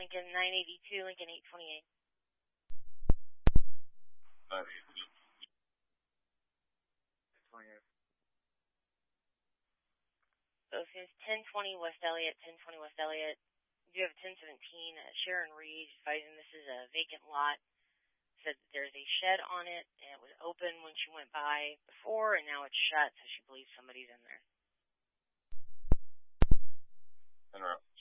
Lincoln 982, Lincoln 828. 982. Oceans 1020 West Elliott, 1020 West Elliott. You have 1017 Sharon Reed advising this is a vacant lot. Said that there's a shed on it, and it was open when she went by before, and now it's shut, so she believes somebody's in there. Interrupt.